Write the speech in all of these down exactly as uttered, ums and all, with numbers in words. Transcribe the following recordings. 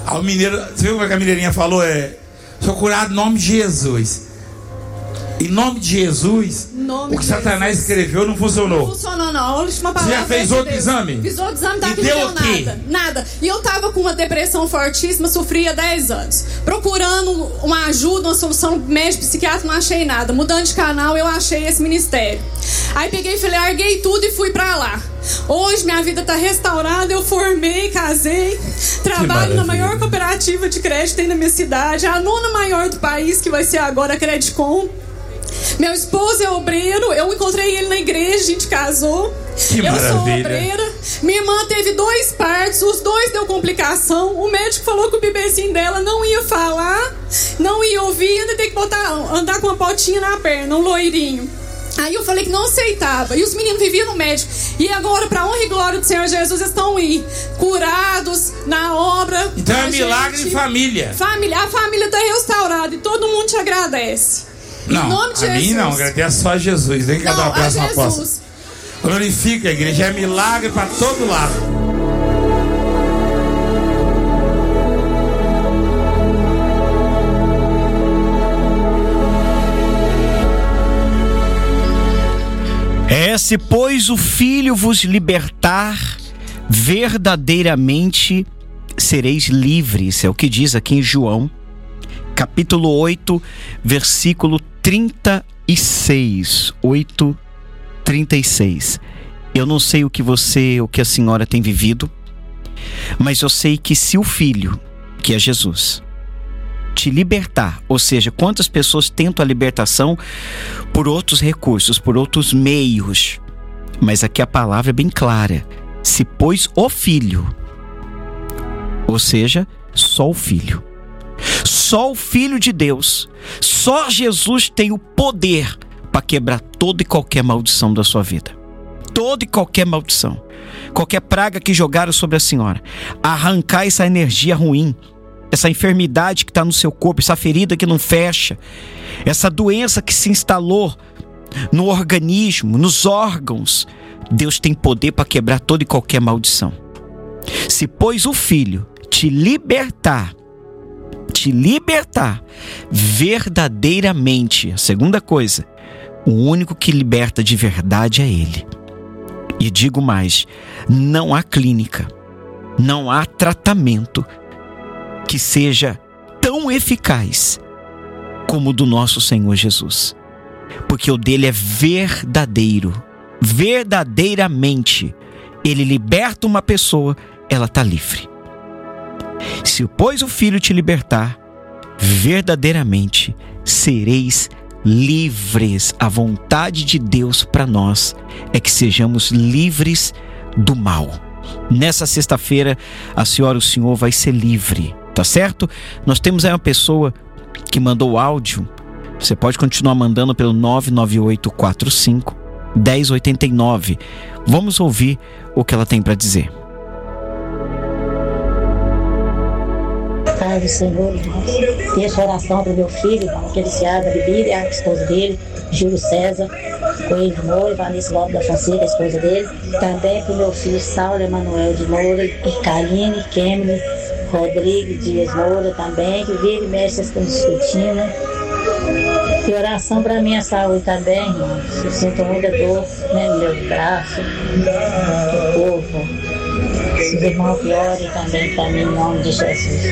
A mineira, você viu o que a mineirinha falou? É: sou curado em nome de Jesus. Em nome de Jesus, nome o que Satanás Jesus. escreveu não funcionou. Não funcionou, não. A última palavra. Você já fez outro Deus. exame? Fiz outro exame, tá? E Que deu não deu nada. Nada. E eu tava com uma depressão fortíssima, sofria dez anos. Procurando uma ajuda, uma solução médico, psiquiatra, não achei nada. Mudando de canal, eu achei esse ministério. Aí peguei, falei, larguei tudo e fui pra lá. Hoje minha vida tá restaurada, eu formei, casei, trabalho na maior cooperativa de crédito aí na minha cidade, a nona maior do país, que vai ser agora a Credicom. Meu esposo é obreiro, eu encontrei ele na igreja, a gente casou. Que eu maravilha. sou obreira. Minha irmã teve dois partos, os dois deu complicação. O médico falou que o bebezinho dela não ia falar, não ia ouvir, ainda tem que botar, andar com uma potinha na perna, um loirinho. Aí eu falei que não aceitava. E os meninos viviam no médico. E agora, para honra e glória do Senhor Jesus, estão aí, curados na obra. Então é milagre de família. Família. A família está restaurada e todo mundo te agradece. Não, em nome de a Jesus. mim não, agradece só a Jesus. Vem cá dar uma próxima aposta. Glorifica a igreja, é milagre para todo lado. É, se pois o Filho vos libertar, verdadeiramente sereis livres. É o que diz aqui em João, capítulo oito, versículo trinta e seis. oito, trinta e seis. Eu não sei o que você, o que a senhora tem vivido, mas eu sei que se o Filho, que é Jesus, te libertar, ou seja, quantas pessoas tentam a libertação por outros recursos, por outros meios, mas aqui a palavra é bem clara: se pois o Filho, ou seja, só o Filho, só o Filho de Deus, só Jesus tem o poder para quebrar toda e qualquer maldição da sua vida, toda e qualquer maldição, qualquer praga que jogaram sobre a senhora, arrancar essa energia ruim, essa enfermidade que está no seu corpo, essa ferida que não fecha, essa doença que se instalou no organismo, nos órgãos. Deus tem poder para quebrar toda e qualquer maldição. Se pois o Filho te libertar, te libertar verdadeiramente, a segunda coisa, o único que liberta de verdade é Ele. E digo mais, não há clínica, não há tratamento que seja tão eficaz como o do nosso Senhor Jesus, porque o dele é verdadeiro, verdadeiramente. Ele liberta uma pessoa, ela está livre. Se pois o Filho te libertar, verdadeiramente sereis livres. A vontade de Deus para nós é que sejamos livres do mal. Nessa sexta-feira, a senhora, o senhor vai ser livre. Tá certo? Nós temos aí uma pessoa que mandou áudio. Você pode continuar mandando pelo nove nove oito quatro cinco, um zero oito nove. Vamos ouvir o que ela tem para dizer. Pai do Senhor, deixa oração para o meu filho, que é viciado na bebida, e a esposa dele, Júlio César Coelho de Moura, Vanessa Lopes da Fonseca, a esposa dele. Também para o meu filho Saulo Emanuel de Moura, e Karine Kemner Rodrigues Dias Moura também, que vive e mexe estão discutindo. E oração para minha saúde também, irmão. Eu sinto muita dor, né, no meu braço, no corpo. Se os irmãos piorem também para mim, em nome de Jesus.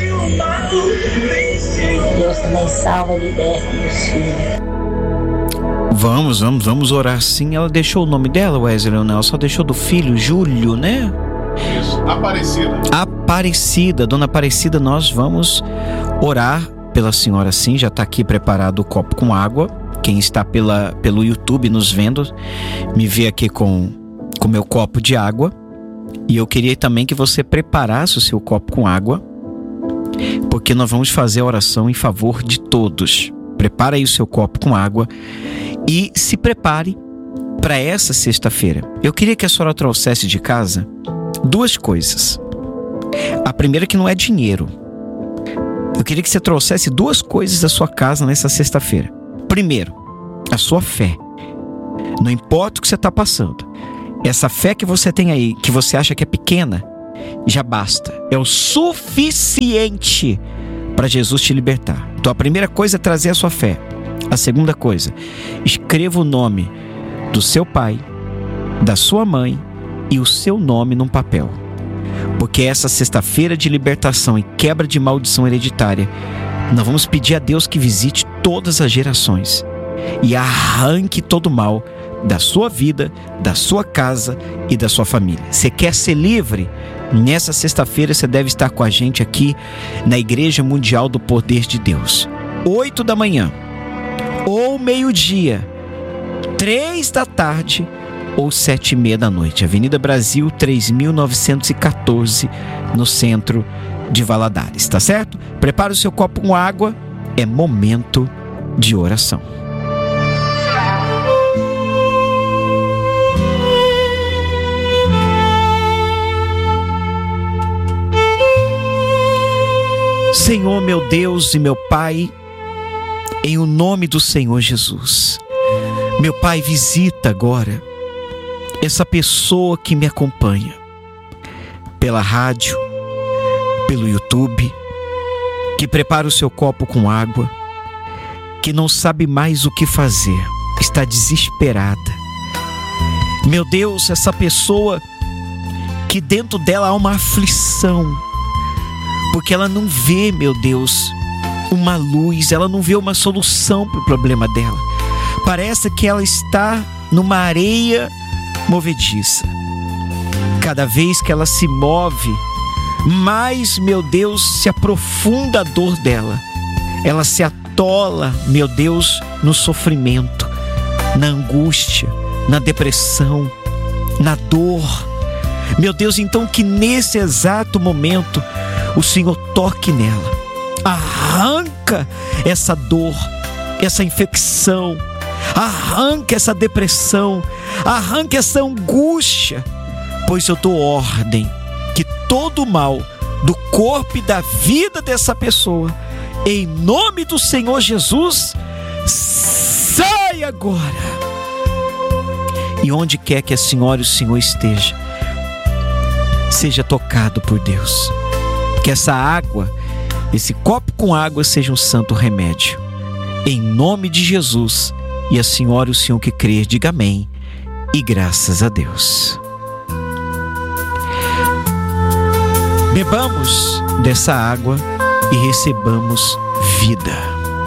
Deus também salva e liberta meus filhos. Vamos, vamos, vamos orar sim. Ela deixou o nome dela, Wesley Leonel, só deixou do filho, Júlio, né? Isso, Aparecida. Aparecida, Dona Aparecida, nós vamos orar pela senhora sim. Já está aqui preparado o copo com água. Quem está pela, pelo YouTube nos vendo, me vê aqui com o meu copo de água. E eu queria também que você preparasse o seu copo com água, porque nós vamos fazer a oração em favor de todos. Prepara aí o seu copo com água e se prepare para essa sexta-feira. Eu queria que a senhora trouxesse de casa duas coisas. A primeira, que não é dinheiro. Eu queria que você trouxesse duas coisas da sua casa nessa sexta-feira. Primeiro, a sua fé. Não importa o que você está passando, essa fé que você tem aí, que você acha que é pequena, já basta. É o suficiente para Jesus te libertar. Então a primeira coisa é trazer a sua fé. A segunda coisa, escreva o nome do seu pai, da sua mãe e o seu nome num papel. Porque essa sexta-feira de libertação e quebra de maldição hereditária, nós vamos pedir a Deus que visite todas as gerações e arranque todo o mal da sua vida, da sua casa e da sua família. Você quer ser livre? Nessa sexta-feira você deve estar com a gente aqui na Igreja Mundial do Poder de Deus. Oito da manhã, ou meio-dia, três da tarde, ou sete e meia da noite. Avenida Brasil três mil novecentos e quatorze, no centro de Valadares, tá certo? Prepare o seu copo com água, é momento de oração. Senhor, meu Deus e meu Pai, em o nome do Senhor Jesus, meu Pai, visita agora essa pessoa que me acompanha pela rádio, pelo YouTube, que prepara o seu copo com água, que não sabe mais o que fazer, está desesperada. Meu Deus, essa pessoa que dentro dela há uma aflição, porque ela não vê, meu Deus, uma luz, ela não vê uma solução para o problema dela. Parece que ela está numa areia movediça. Cada vez que ela se move, mais, meu Deus, se aprofunda a dor dela. Ela se atola, meu Deus, no sofrimento, na angústia, na depressão, na dor. Meu Deus, então que nesse exato momento o Senhor toque nela, arranca essa dor, essa infecção, arranca essa depressão, arranca essa angústia, pois eu dou ordem que todo o mal do corpo e da vida dessa pessoa, em nome do Senhor Jesus, saia agora. E onde quer que a senhora e o senhor esteja, seja tocado por Deus. Que essa água, esse copo com água seja um santo remédio. Em nome de Jesus. E a senhora e o senhor que crer, diga amém. E graças a Deus. Bebamos dessa água e recebamos vida.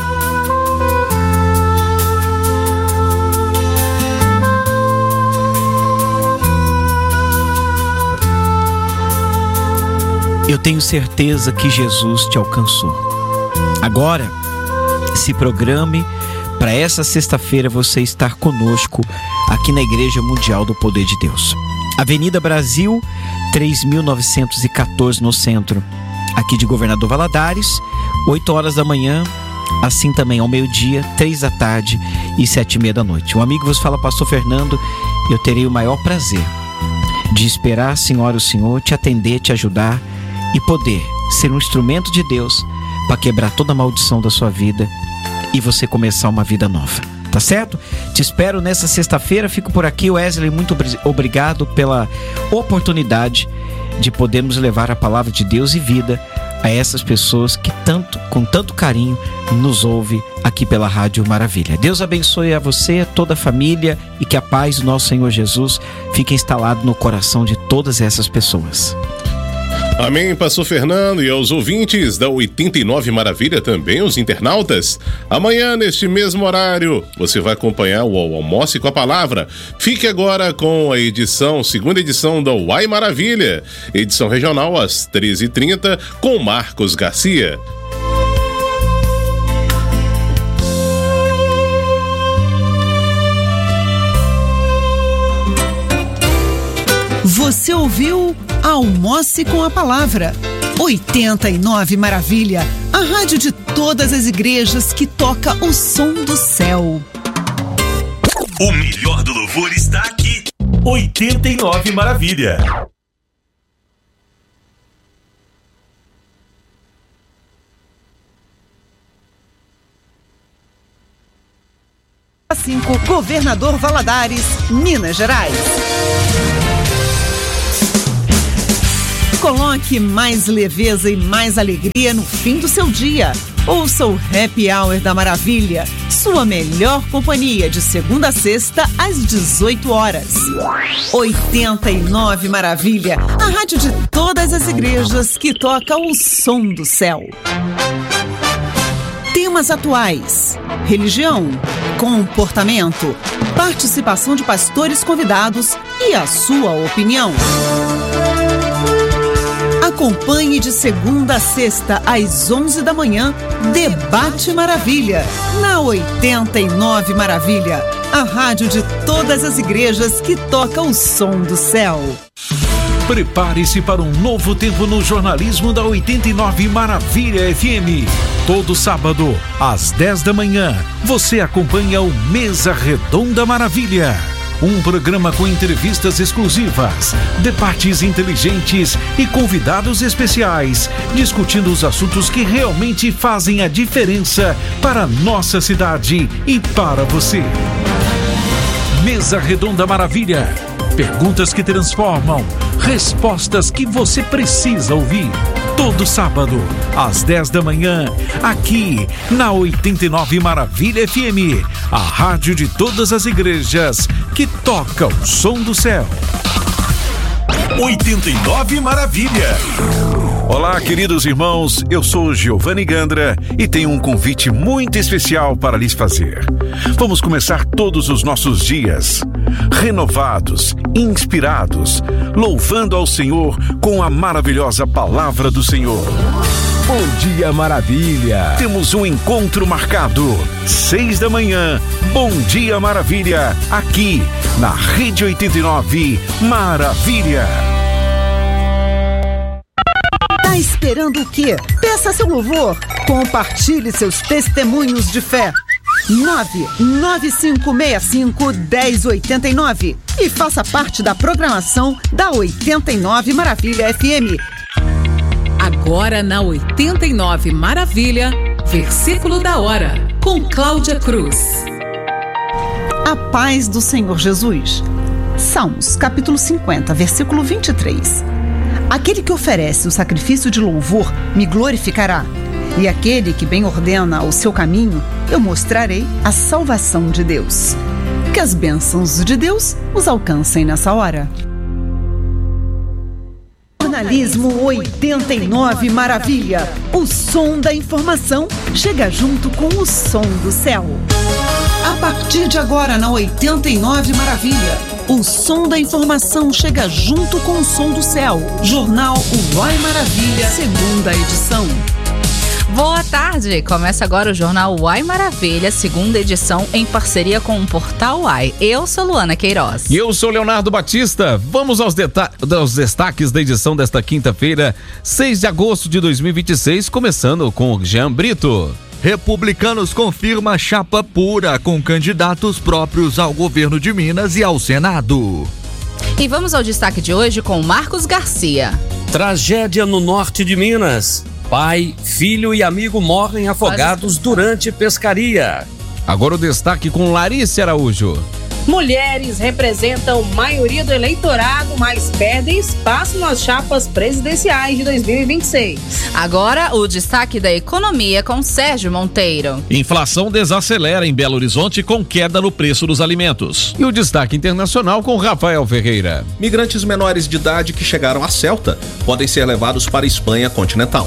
Eu tenho certeza que Jesus te alcançou. Agora, se programe para essa sexta-feira você estar conosco aqui na Igreja Mundial do Poder de Deus. Avenida Brasil, três mil novecentos e quatorze, no centro aqui de Governador Valadares, oito horas da manhã, assim também ao meio-dia, três da tarde e sete e meia da noite. Um amigo vos fala, Pastor Fernando, eu terei o maior prazer de esperar a senhora e o senhor te atender, te ajudar e poder ser um instrumento de Deus para quebrar toda a maldição da sua vida e você começar uma vida nova, tá certo? Te espero nessa sexta-feira, fico por aqui. Wesley, muito obrigado pela oportunidade de podermos levar a palavra de Deus e vida a essas pessoas que tanto, com tanto carinho nos ouve aqui pela Rádio Maravilha. Deus abençoe a você, a toda a família, e que a paz do nosso Senhor Jesus fique instalado no coração de todas essas pessoas. Amém, Pastor Fernando, e aos ouvintes da oitenta e nove Maravilha, também os internautas. Amanhã, neste mesmo horário, você vai acompanhar o Almoce com a Palavra. Fique agora com a edição, segunda edição da Uai Maravilha, edição regional às treze e trinta, com Marcos Garcia. Você ouviu Almoce com a Palavra. oitenta e nove Maravilha, a rádio de todas as igrejas que toca o som do céu. O melhor do louvor está aqui. oitenta e nove Maravilha. cinco, Governador Valadares, Minas Gerais. Coloque mais leveza e mais alegria no fim do seu dia. Ouça o Happy Hour da Maravilha, sua melhor companhia de segunda a sexta às dezoito horas. oitenta e nove Maravilha, a rádio de todas as igrejas que toca o som do céu. Temas atuais: religião, comportamento, participação de pastores convidados e a sua opinião. Acompanhe de segunda a sexta às onze da manhã, Debate Maravilha, na oitenta e nove Maravilha, a rádio de todas as igrejas que toca o som do céu. Prepare-se para um novo tempo no jornalismo da oitenta e nove Maravilha F M. Todo sábado, às dez da manhã, você acompanha o Mesa Redonda Maravilha. Um programa com entrevistas exclusivas, debates inteligentes e convidados especiais, discutindo os assuntos que realmente fazem a diferença para a nossa cidade e para você. Mesa Redonda Maravilha. Perguntas que transformam, respostas que você precisa ouvir. Todo sábado, às dez da manhã, aqui na oitenta e nove Maravilha F M, a rádio de todas as igrejas que toca o som do céu. oitenta e nove Maravilha. Olá, queridos irmãos, eu sou Giovanni Gandra e tenho um convite muito especial para lhes fazer. Vamos começar todos os nossos dias renovados, inspirados, louvando ao Senhor com a maravilhosa palavra do Senhor. Bom dia, Maravilha! Temos um encontro marcado, seis da manhã, Bom Dia Maravilha, aqui na Rede oitenta e nove Maravilha. Tá esperando o quê? Peça seu louvor, compartilhe seus testemunhos de fé. nove nove cinco seis cinco um zero oito nove e faça parte da programação da oitenta e nove Maravilha F M. Agora na oitenta e nove Maravilha, versículo da hora, com Cláudia Cruz. A paz do Senhor Jesus. Salmos, capítulo cinquenta, versículo vinte e três. Aquele que oferece o sacrifício de louvor me glorificará, e aquele que bem ordena o seu caminho, eu mostrarei a salvação de Deus. Que as bênçãos de Deus os alcancem nessa hora. Jornalismo oitenta e nove Maravilha. O som da informação chega junto com o som do céu. A partir de agora na oitenta e nove Maravilha, o som da informação chega junto com o som do céu. Jornal Uai Maravilha, segunda edição. Boa tarde! Começa agora o Jornal Uai Maravilha, segunda edição, em parceria com o Portal Uai. Eu sou Luana Queiroz. E eu sou Leonardo Batista. Vamos aos, deta- aos destaques da edição desta quinta-feira, seis de agosto de dois mil e vinte e seis, começando com o Jean Brito. Republicanos confirma chapa pura com candidatos próprios ao governo de Minas e ao Senado. E vamos ao destaque de hoje com Marcos Garcia. Tragédia no norte de Minas. Pai, filho e amigo morrem afogados durante pescaria. Agora o destaque com Larissa Araújo. Mulheres representam maioria do eleitorado, mas perdem espaço nas chapas presidenciais de dois mil e vinte e seis. Agora o destaque da economia com Sérgio Monteiro. Inflação desacelera em Belo Horizonte com queda no preço dos alimentos. E o destaque internacional com Rafael Ferreira. Migrantes menores de idade que chegaram a Ceuta podem ser levados para a Espanha continental.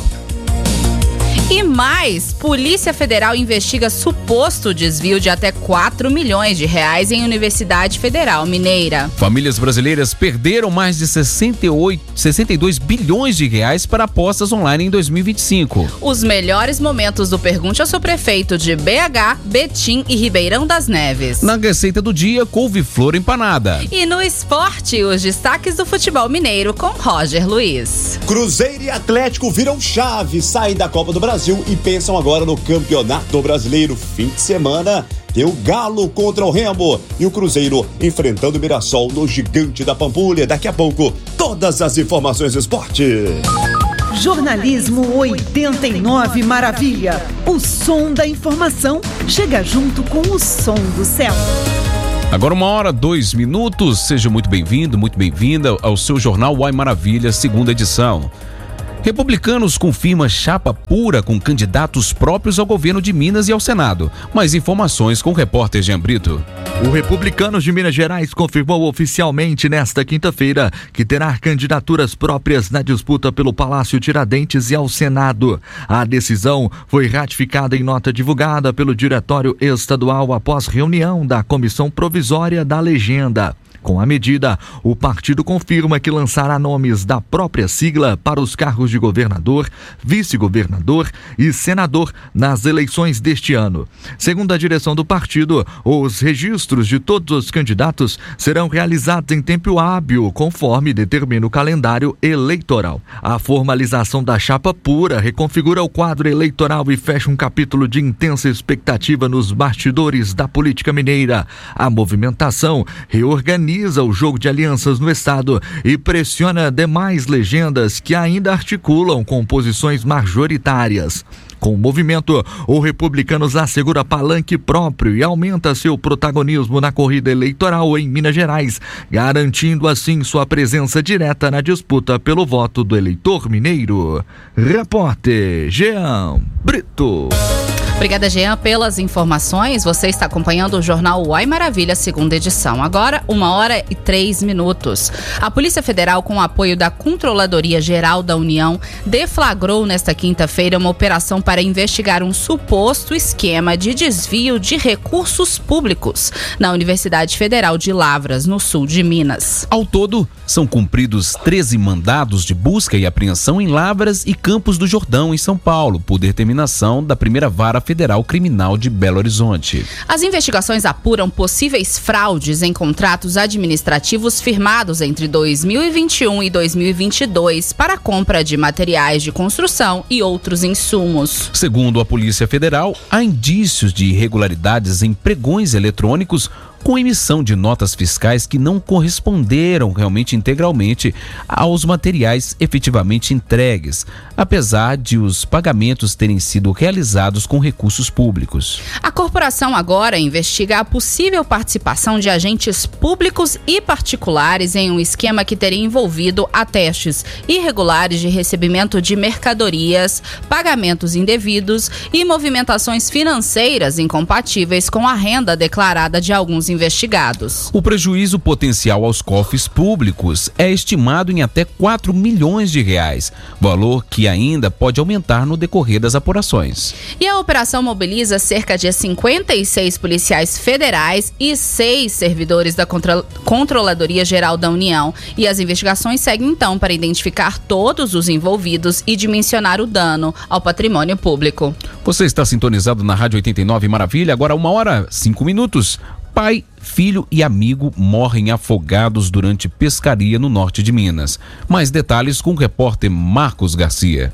E mais, Polícia Federal investiga suposto desvio de até quatro milhões de reais em Universidade Federal Mineira. Famílias brasileiras perderam mais de sessenta e oito, sessenta e dois bilhões de reais para apostas online em dois mil e vinte e cinco. Os melhores momentos do Pergunte ao seu prefeito de B H, Betim e Ribeirão das Neves. Na receita do dia, couve-flor empanada. E no esporte, os destaques do futebol mineiro com Roger Luiz. Cruzeiro e Atlético viram chave, saem da Copa do Brasil e pensam agora no Campeonato Brasileiro. Fim de semana tem o Galo contra o Remo e o Cruzeiro enfrentando o Mirassol no Gigante da Pampulha. Daqui a pouco, todas as informações do esporte. Jornalismo oitenta e nove Maravilha. O som da informação chega junto com o som do céu. Agora uma hora, dois minutos. Seja muito bem-vindo, muito bem-vinda ao seu Jornal Uai Maravilha, segunda edição. Republicanos confirma chapa pura com candidatos próprios ao governo de Minas e ao Senado. Mais informações com o repórter Jean Brito. O Republicanos de Minas Gerais confirmou oficialmente nesta quinta-feira que terá candidaturas próprias na disputa pelo Palácio Tiradentes e ao Senado. A decisão foi ratificada em nota divulgada pelo Diretório Estadual após reunião da Comissão Provisória da Legenda. Com a medida, o partido confirma que lançará nomes da própria sigla para os cargos de governador, vice-governador e senador nas eleições deste ano. Segundo a direção do partido, os registros de todos os candidatos serão realizados em tempo hábil, conforme determina o calendário eleitoral. A formalização da chapa pura reconfigura o quadro eleitoral e fecha um capítulo de intensa expectativa nos bastidores da política mineira. A movimentação reorganiza o jogo de alianças no estado e pressiona demais legendas que ainda articulam com posições majoritárias. Com o movimento, o Republicanos assegura palanque próprio e aumenta seu protagonismo na corrida eleitoral em Minas Gerais, garantindo assim sua presença direta na disputa pelo voto do eleitor mineiro. Repórter Jean Brito. Obrigada, Jean, pelas informações. Você está acompanhando o Jornal Uai Maravilha, segunda edição. Agora, uma hora e três minutos. A Polícia Federal, com o apoio da Controladoria Geral da União, deflagrou nesta quinta-feira uma operação para investigar um suposto esquema de desvio de recursos públicos na Universidade Federal de Lavras, no sul de Minas. Ao todo, são cumpridos treze mandados de busca e apreensão em Lavras e Campos do Jordão, em São Paulo, por determinação da primeira vara Federal Criminal de Belo Horizonte. As investigações apuram possíveis fraudes em contratos administrativos firmados entre dois mil e vinte e um e dois mil e vinte e dois para a compra de materiais de construção e outros insumos. Segundo a Polícia Federal, há indícios de irregularidades em pregões eletrônicos com emissão de notas fiscais que não corresponderam realmente integralmente aos materiais efetivamente entregues, apesar de os pagamentos terem sido realizados com recursos públicos. A corporação agora investiga a possível participação de agentes públicos e particulares em um esquema que teria envolvido atestes irregulares de recebimento de mercadorias, pagamentos indevidos e movimentações financeiras incompatíveis com a renda declarada de alguns investigados. O prejuízo potencial aos cofres públicos é estimado em até quatro milhões de reais, valor que ainda pode aumentar no decorrer das apurações. E a operação mobiliza cerca de cinquenta e seis policiais federais e seis servidores da Contra- Controladoria Geral da União. E as investigações seguem então para identificar todos os envolvidos e dimensionar o dano ao patrimônio público. Você está sintonizado na Rádio oitenta e nove Maravilha, agora uma hora, cinco minutos. Pai, filho e amigo morrem afogados durante pescaria no norte de Minas. Mais detalhes com o repórter Marcos Garcia.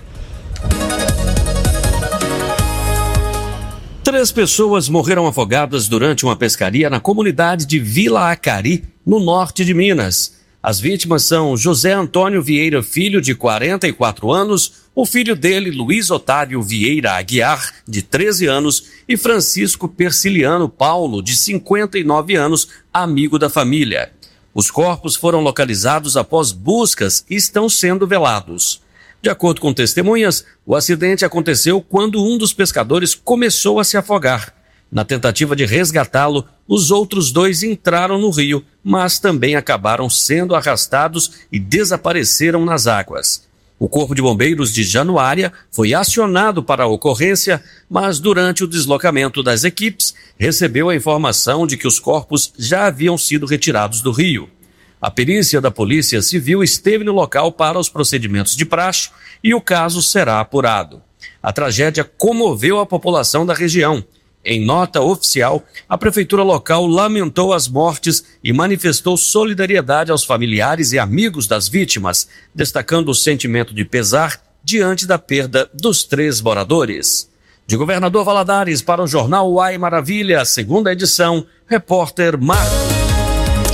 Três pessoas morreram afogadas durante uma pescaria na comunidade de Vila Acari, no norte de Minas. As vítimas são José Antônio Vieira Filho, de quarenta e quatro anos, o filho dele, Luiz Otário Vieira Aguiar, de treze anos, e Francisco Persiliano Paulo, de cinquenta e nove anos, amigo da família. Os corpos foram localizados após buscas e estão sendo velados. De acordo com testemunhas, o acidente aconteceu quando um dos pescadores começou a se afogar. Na tentativa de resgatá-lo, os outros dois entraram no rio, mas também acabaram sendo arrastados e desapareceram nas águas. O Corpo de Bombeiros de Januária foi acionado para a ocorrência, mas durante o deslocamento das equipes, recebeu a informação de que os corpos já haviam sido retirados do rio. A perícia da Polícia Civil esteve no local para os procedimentos de praxe e o caso será apurado. A tragédia comoveu a população da região. Em nota oficial, a prefeitura local lamentou as mortes e manifestou solidariedade aos familiares e amigos das vítimas, destacando o sentimento de pesar diante da perda dos três moradores. De Governador Valadares para o Jornal Uai Maravilha, segunda edição, repórter Marcos.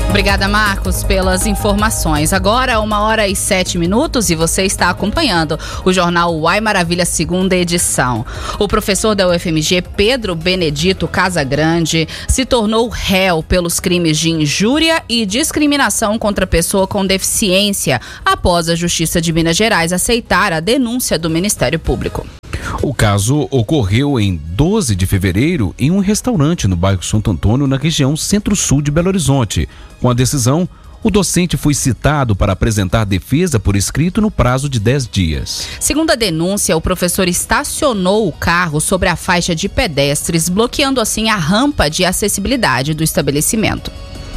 Obrigada, Marcos, pelas informações. Agora, uma hora e sete minutos e você está acompanhando o jornal Uai Maravilha, segunda edição. O professor da U F M G, Pedro Benedito Casagrande, se tornou réu pelos crimes de injúria e discriminação contra pessoa com deficiência, após a Justiça de Minas Gerais aceitar a denúncia do Ministério Público. O caso ocorreu em doze de fevereiro em um restaurante no bairro Santo Antônio, na região centro-sul de Belo Horizonte. Com a decisão, o docente foi citado para apresentar defesa por escrito no prazo de dez dias. Segundo a denúncia, o professor estacionou o carro sobre a faixa de pedestres, bloqueando assim a rampa de acessibilidade do estabelecimento.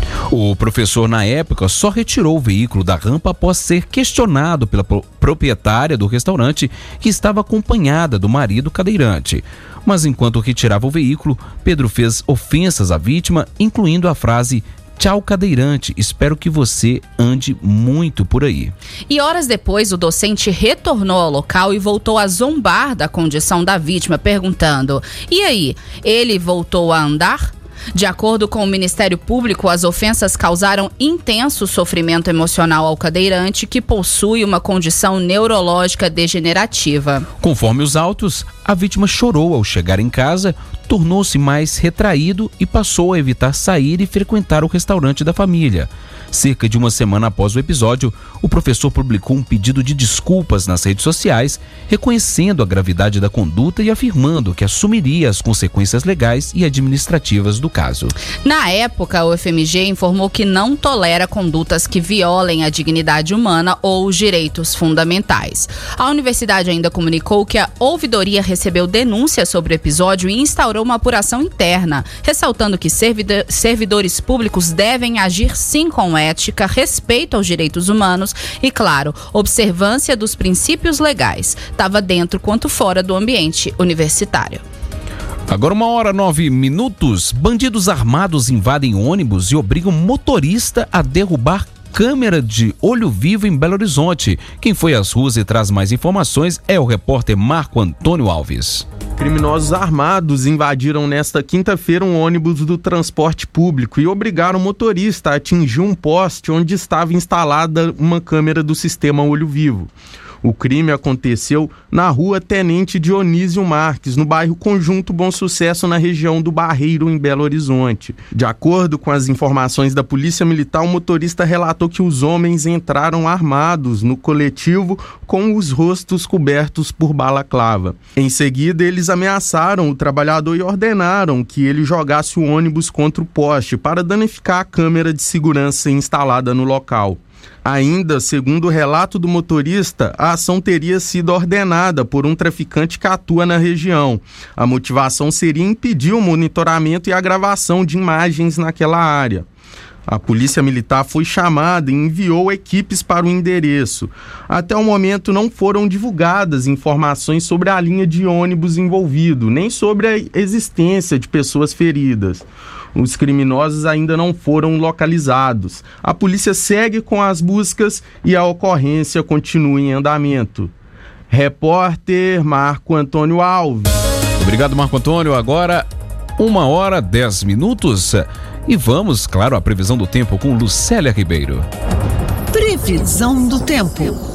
O professor, na época, só retirou o veículo da rampa após ser questionado pela proprietária do restaurante, que estava acompanhada do marido cadeirante. Mas enquanto retirava o veículo, Pedro fez ofensas à vítima, incluindo a frase: "Tchau, cadeirante, espero que você ande muito por aí". E horas depois, o docente retornou ao local e voltou a zombar da condição da vítima, perguntando: "E aí, ele voltou a andar?" De acordo com o Ministério Público, as ofensas causaram intenso sofrimento emocional ao cadeirante, que possui uma condição neurológica degenerativa. Conforme os autos, a vítima chorou ao chegar em casa, tornou-se mais retraído e passou a evitar sair e frequentar o restaurante da família. Cerca de uma semana após o episódio, o professor publicou um pedido de desculpas nas redes sociais, reconhecendo a gravidade da conduta e afirmando que assumiria as consequências legais e administrativas do caso. Na época, a U F M G informou que não tolera condutas que violem a dignidade humana ou os direitos fundamentais. A universidade ainda comunicou que a ouvidoria recebeu denúncias sobre o episódio e instaurou uma apuração interna, ressaltando que servidores públicos devem agir sim com ética, respeito aos direitos humanos e, claro, observância dos princípios legais, estava dentro quanto fora do ambiente universitário. Agora uma hora nove minutos, bandidos armados invadem ônibus e obrigam motorista a derrubar câmera de olho vivo em Belo Horizonte. Quem foi às ruas e traz mais informações é o repórter Marco Antônio Alves. Criminosos armados invadiram nesta quinta-feira um ônibus do transporte público e obrigaram o motorista a atingir um poste onde estava instalada uma câmera do sistema olho vivo. O crime aconteceu na rua Tenente Dionísio Marques, no bairro Conjunto Bom Sucesso, na região do Barreiro, em Belo Horizonte. De acordo com as informações da Polícia Militar, o motorista relatou que os homens entraram armados no coletivo com os rostos cobertos por balaclava. Em seguida, eles ameaçaram o trabalhador e ordenaram que ele jogasse o ônibus contra o poste para danificar a câmera de segurança instalada no local. Ainda, segundo o relato do motorista, a ação teria sido ordenada por um traficante que atua na região. A motivação seria impedir o monitoramento e a gravação de imagens naquela área. A Polícia Militar foi chamada e enviou equipes para o endereço. Até o momento não foram divulgadas informações sobre a linha de ônibus envolvido, nem sobre a existência de pessoas feridas. Os criminosos ainda não foram localizados. A polícia segue com as buscas e a ocorrência continua em andamento. Repórter Marco Antônio Alves. Obrigado, Marco Antônio. Agora, uma hora, dez minutos. E vamos, claro, à previsão do tempo com Lucélia Ribeiro. Previsão do tempo.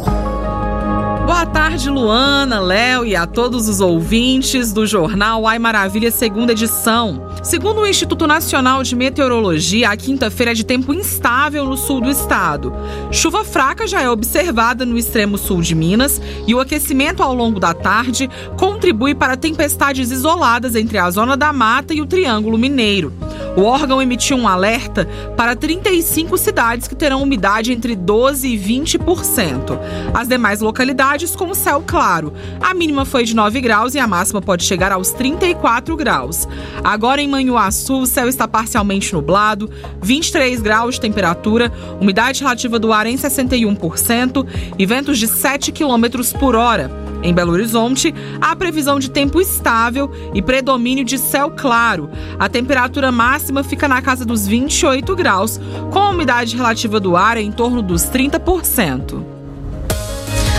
Boa tarde, Luana, Léo e a todos os ouvintes do Jornal Ai Maravilha, segunda edição. Segundo o Instituto Nacional de Meteorologia, a quinta-feira é de tempo instável no sul do estado. Chuva fraca já é observada no extremo sul de Minas e o aquecimento ao longo da tarde contribui para tempestades isoladas entre a Zona da Mata e o Triângulo Mineiro. O órgão emitiu um alerta para trinta e cinco cidades que terão umidade entre doze e vinte por cento. As demais localidades com céu claro. A mínima foi de nove graus e a máxima pode chegar aos trinta e quatro graus. Agora em Manhuaçu, o céu está parcialmente nublado, vinte e três graus de temperatura, umidade relativa do ar em sessenta e um por cento e ventos de sete quilômetros por hora. Em Belo Horizonte, há previsão de tempo estável e predomínio de céu claro. A temperatura máxima fica na casa dos vinte e oito graus, com a umidade relativa do ar em torno dos trinta por cento.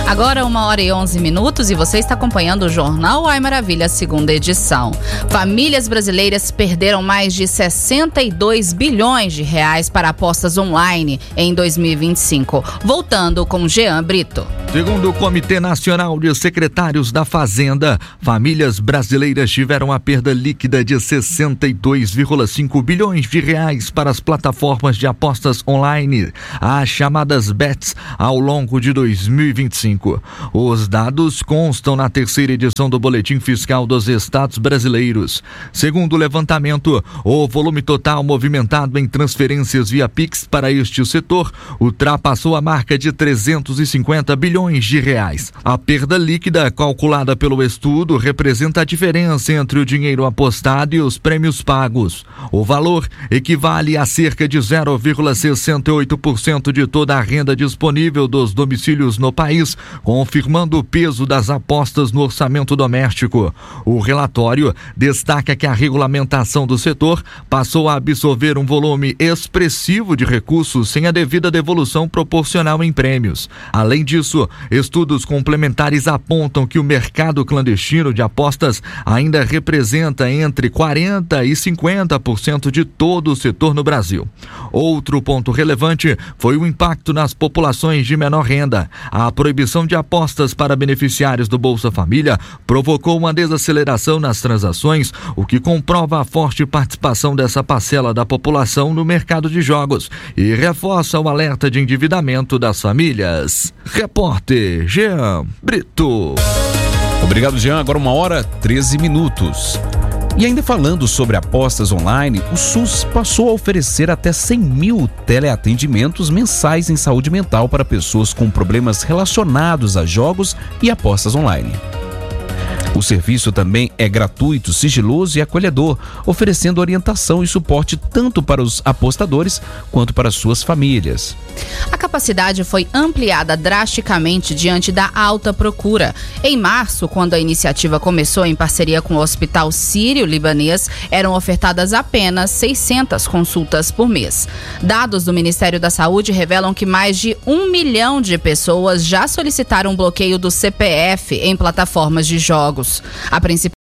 Agora uma hora e onze minutos e você está acompanhando o Jornal Ai Maravilha, segunda edição. Famílias brasileiras perderam mais de sessenta e dois bilhões de reais para apostas online em dois mil e vinte e cinco. Voltando com Jean Brito. Segundo o Comitê Nacional de Secretários da Fazenda, famílias brasileiras tiveram a perda líquida de sessenta e dois vírgula cinco bilhões de reais para as plataformas de apostas online, as chamadas bets, ao longo de dois mil e vinte e cinco. Os dados constam na terceira edição do Boletim Fiscal dos Estados Brasileiros. Segundo o levantamento, o volume total movimentado em transferências via Pix para este setor ultrapassou a marca de trezentos e cinquenta bilhões de reais. A perda líquida calculada pelo estudo representa a diferença entre o dinheiro apostado e os prêmios pagos. O valor equivale a cerca de zero vírgula sessenta e oito por cento de toda a renda disponível dos domicílios no país, confirmando o peso das apostas no orçamento doméstico. O relatório destaca que a regulamentação do setor passou a absorver um volume expressivo de recursos sem a devida devolução proporcional em prêmios. Além disso, estudos complementares apontam que o mercado clandestino de apostas ainda representa entre quarenta por cento e cinquenta por cento de todo o setor no Brasil. Outro ponto relevante foi o impacto nas populações de menor renda. A proibição de apostas para beneficiários do Bolsa Família provocou uma desaceleração nas transações, o que comprova a forte participação dessa parcela da população no mercado de jogos e reforça o alerta de endividamento das famílias. Repórter Jean Brito. Obrigado, Jean. Agora uma hora, treze minutos. E ainda falando sobre apostas online, o SUS passou a oferecer até cem mil teleatendimentos mensais em saúde mental para pessoas com problemas relacionados a jogos e apostas online. O serviço também é gratuito, sigiloso e acolhedor, oferecendo orientação e suporte tanto para os apostadores quanto para suas famílias. A capacidade foi ampliada drasticamente diante da alta procura. Em março, quando a iniciativa começou em parceria com o Hospital Sírio-Libanês, eram ofertadas apenas seiscentas consultas por mês. Dados do Ministério da Saúde revelam que mais de um milhão de pessoas já solicitaram bloqueio do C P F em plataformas de jogos. A principal